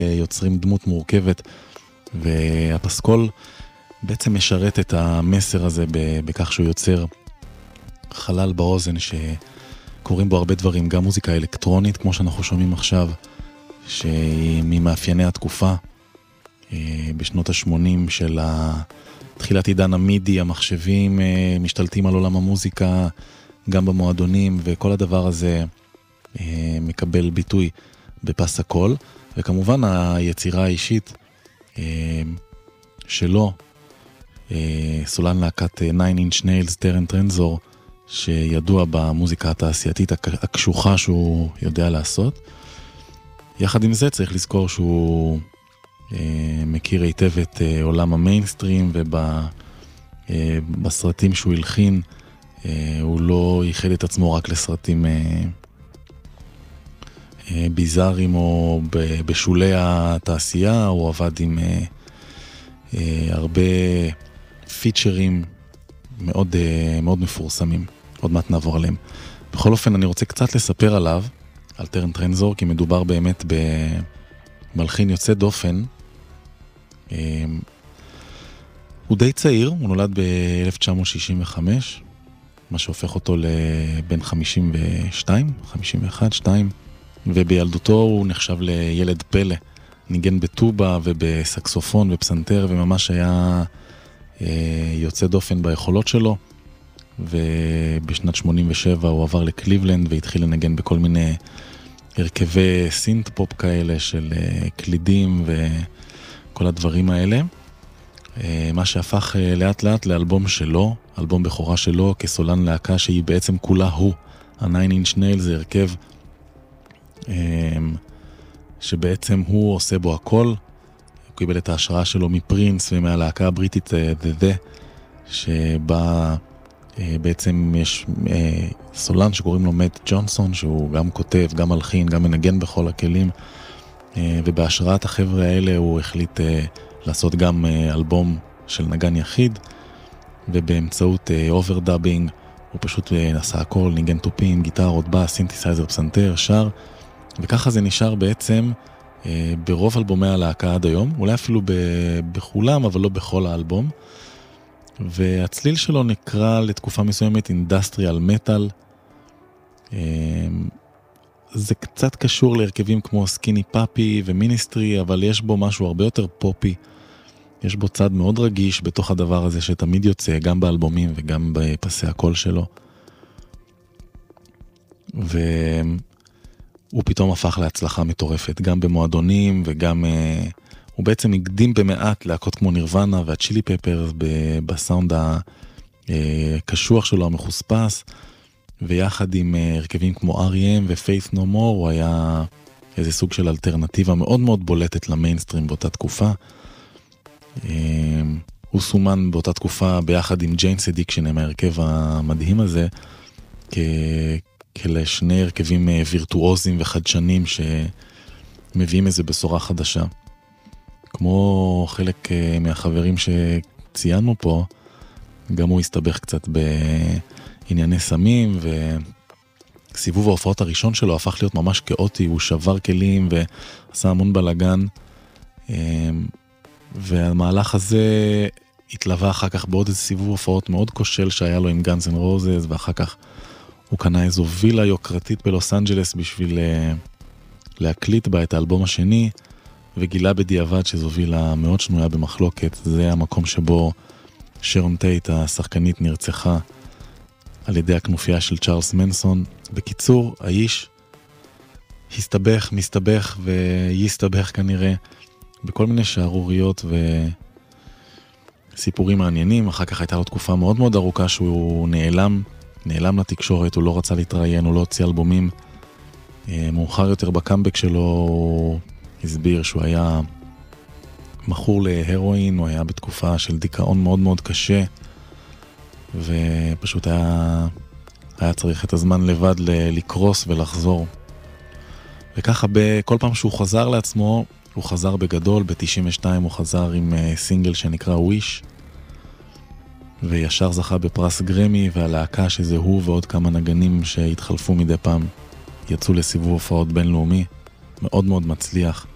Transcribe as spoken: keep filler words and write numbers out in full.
יוצרים דמות מורכבת, והפסקול בעצם משרת את המסר הזה בכך שהוא יוצר חלל באוזן שקוראים בו הרבה דברים, גם מוזיקה אלקטרונית כמו שאנחנו שומעים עכשיו, שהיא ממאפייני התקופה בשנות ה-שמונים של תחילת עידן המידי, המחשבים משתלטים על עולם המוזיקה גם במועדונים, וכל הדבר הזה מקבל ביטוי בפס הקול, וכמובן היצירה האישית שלו, סולן להקת Nine Inch Nails, טרנט טרנזור, שידוע במוזיקה התעשייתית הקשוחה שהוא יודע לעשות. יחד עם זה צריך לזכור שהוא מכיר היטב את עולם המיינסטרים, ובסרטים שהוא הלחין הוא לא ייחד את עצמו רק לסרטים ביזאריים או בשולי התעשייה, הוא עבד עם הרבה פיצ'רים מאוד, מאוד מפורסמים. עוד מעט נעבור עליהם. בכל אופן, אני רוצה קצת לספר עליו, על טרנט טרנזור, כי מדובר באמת במלחין יוצא דופן. הוא די צעיר, הוא נולד ב-אלף תשע מאות שישים וחמש, מה שהופך אותו לבן חמישים ושתיים, חמישים ואחת, שתיים, ובילדותו הוא נחשב לילד פלא. ניגן בטובה ובסקסופון ופסנתר, וממש היה יוצא דופן ביכולות שלו. ובשנת שמונים ושבע הוא עבר לקליבלנד והתחיל לנגן בכל מיני הרכבי סינט פופ כאלה של קלידים וכל הדברים האלה. מה שהפך לאט לאט לאלבום שלו, אלבום בכורה שלו כסולן להקה שהיא בעצם כולה הוא. ה-Nine Inch Nails זה הרכב שבעצם הוא עושה בו הכל. הוא קיבל את ההשראה שלו מפרינס ומהלהקה הבריטית The The, שבה בעצם יש סולן שקוראים לו מאט ג'ונסון, שהוא גם כותב, גם מלחין, גם מנגן בכל הכלים, ובהשראת החבר'ה האלה הוא החליט לעשות גם אלבום של נגן יחיד, ובאמצעות אוברדאבינג הוא פשוט עשה הכל, ניגן טופים, גיטרות, בס, סינתסייזר, פסנתר, שר, וככה זה נשאר בעצם ברוב אלבומי הלהקה עד היום, אולי אפילו בכולם, אבל לא בכל האלבום. והצליל שלו נקרא לתקופה מסוימת אינדסטריאל מטל. זה קצת קשור להרכבים כמו סקיני פאפי ומיניסטרי, אבל יש בו משהו הרבה יותר פופי. יש בו צד מאוד רגיש בתוך הדבר הזה שתמיד יוצא, גם באלבומים וגם בפסי הקול שלו. והוא פתאום הפך להצלחה מטורפת, גם במועדונים וגם... הוא בעצם הקדים במעט להקות כמו נירוונה והצ'ילי פפרס בסאונד הקשוח שלו, המחוספס, ויחד עם הרכבים כמו אר אי אם ו-Faith No More, הוא היה איזה סוג של אלטרנטיבה מאוד מאוד בולטת למיינסטרים באותה תקופה. הוא סומן באותה תקופה ביחד עם ג'יינס אדיקשן, עם ההרכב המדהים הזה, כאלה שני הרכבים וירטואוזים וחדשנים שמביאים איזה בשורה חדשה. כמו חלק מהחברים שציינו פה, גם הוא הסתבך קצת בענייני סמים, וסיבוב ההופעות הראשון שלו הפך להיות ממש כאוטי, הוא שבר כלים ועשה המון בלגן, והמהלך הזה התלווה אחר כך בעוד איזה סיבוב הופעות מאוד כושל שהיה לו עם גאנס אנד רוזס, ואחר כך הוא קנה איזו וילה יוקרתית בלוס אנג'לס בשביל להקליט בה את האלבום השני, וגילה בדיעבד שזו וילה מאוד שנויה במחלוקת. זה המקום שבו שרון טייט, השחקנית, נרצחה על ידי הכנופיה של צ'ארלס מנסון. בקיצור, האיש הסתבך, מסתבך ויסתבך כנראה בכל מיני שערוריות וסיפורים מעניינים. אחר כך הייתה לו תקופה מאוד מאוד ארוכה שהוא נעלם, נעלם לתקשורת, הוא לא רצה להתראיין, הוא לא הוציא אלבומים. מאוחר יותר בקאמבק שלו הוא הסביר שהוא היה מכור להרואין, הוא היה בתקופה של דיכאון מאוד מאוד קשה, ופשוט היה, היה צריך את הזמן לבד לקרוס ולחזור. וככה בכל פעם שהוא חזר לעצמו, הוא חזר בגדול. ב-תשעים ושתיים הוא חזר עם סינגל שנקרא Wish, וישר זכה בפרס גרמי, והלהקה שזה הוא ועוד כמה נגנים שהתחלפו מדי פעם יצאו לסיבוב הופעות בינלאומי מאוד מאוד מצליח.